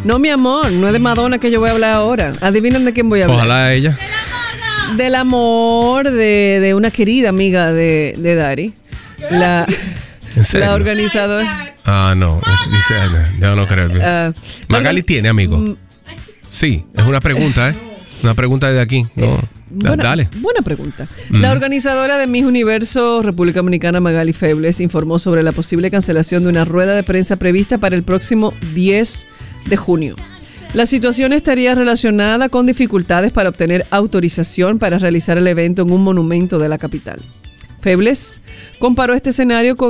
No, mi amor, no es de Madonna que yo voy a hablar ahora. Adivinen de quién voy a hablar. Ojalá ella. Del amor de una querida amiga de Dari. ¿En serio? La organizadora. No. Dice, no creo. Magali tiene amigos. Sí, es una pregunta, ¿eh? Una pregunta desde aquí. No. Dale. Buena pregunta. La organizadora de Miss Universo República Dominicana, Magali Febles, informó sobre la posible cancelación de una rueda de prensa prevista para el próximo 10 de junio. La situación estaría relacionada con dificultades para obtener autorización para realizar el evento en un monumento de la capital. Febles comparó este escenario con